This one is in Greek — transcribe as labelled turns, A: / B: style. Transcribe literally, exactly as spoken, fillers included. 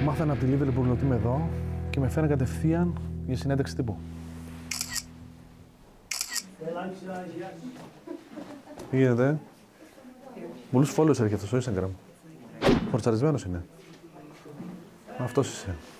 A: Μάθανε από τη Liverpool ότι είμαι εδώ και με φέραν κατευθείαν για συνέντευξη τύπου. Τι γίνεται? Πολλούς followers έχει αυτό στο Instagram. Φορτσαρισμένος είναι. Αυτός είσαι.